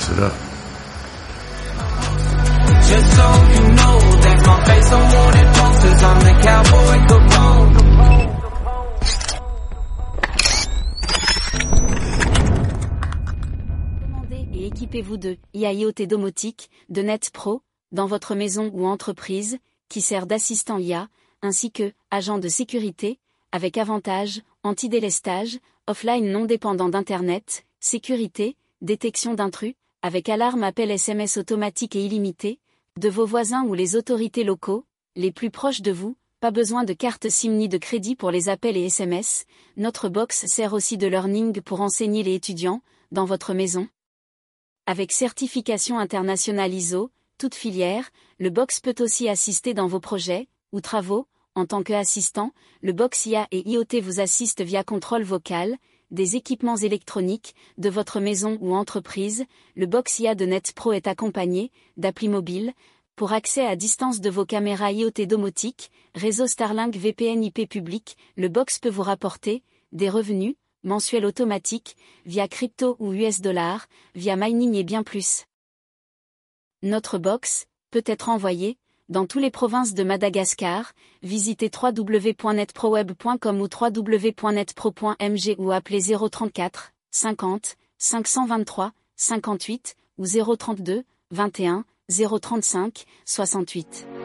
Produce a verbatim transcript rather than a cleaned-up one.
up. Just so you know that my face on wanted posters, I'm the cowboy Capone. Commandez et équipez-vous de I A I O T domotique, de NetPro, dans votre maison ou entreprise, qui sert d'assistant I A, ainsi que agent de sécurité, avec avantage, anti-délestage, offline non dépendant d'Internet, sécurité, détection d'intrus, avec alarme appel S M S automatique et illimité, de vos voisins ou les autorités locaux, les plus proches de vous, pas besoin de carte SIM ni de crédit pour les appels et S M S, notre box sert aussi de learning pour enseigner les étudiants, dans votre maison. Avec certification internationale I S O, toute filière, le box peut aussi assister dans vos projets, ou travaux, en tant qu'assistant, le box I A et I O T vous assiste via contrôle vocal, des équipements électroniques, de votre maison ou entreprise, le box I A de NetPro est accompagné, d'applis mobiles, pour accès à distance de vos caméras I O T domotiques, réseau Starlink V P N I P public, le box peut vous rapporter, des revenus, mensuels automatiques, via crypto ou U S dollars, via mining et bien plus. Notre box peut être envoyé dans toutes les provinces de Madagascar. Visitez w w w point net pro web point com ou w w w point net pro point m g ou appelez zéro trente-quatre, cinquante, cinq cent vingt-trois, cinquante-huit ou zéro trente-deux, vingt et un, zéro trente-cinq, soixante-huit.